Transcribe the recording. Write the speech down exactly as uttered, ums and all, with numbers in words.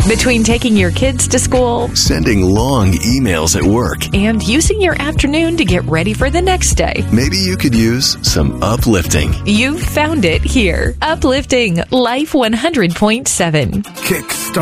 Between taking your kids to school, sending long emails at work, and using your afternoon to get ready for the next day, maybe you could use some uplifting. You've found it here. Uplifting Life one hundred point seven. Kick